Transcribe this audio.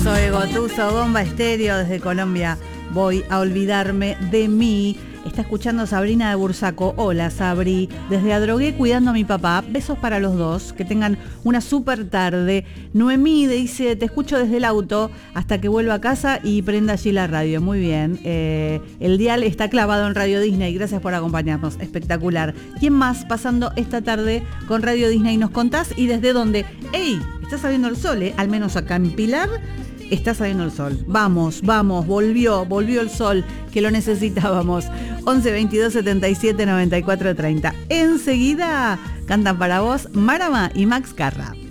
Soy Gotuso, Bomba Estéreo desde Colombia. Voy a olvidarme de mí. Está escuchando Sabrina de Bursaco. Hola, Sabri. Desde Adrogué cuidando a mi papá. Besos para los dos. Que tengan una súper tarde. Noemí dice, te escucho desde el auto hasta que vuelva a casa y prenda allí la radio. Muy bien. El dial está clavado en Radio Disney. Gracias por acompañarnos. Espectacular. ¿Quién más pasando esta tarde con Radio Disney? ¿Nos contás? ¿Y desde dónde? ¡Ey! Está saliendo el sol, ¿eh? Al menos acá en Pilar. Está saliendo el sol. Vamos, volvió el sol, que lo necesitábamos. 11 22 77 94 30. Enseguida cantan para vos Marama y Max Carra.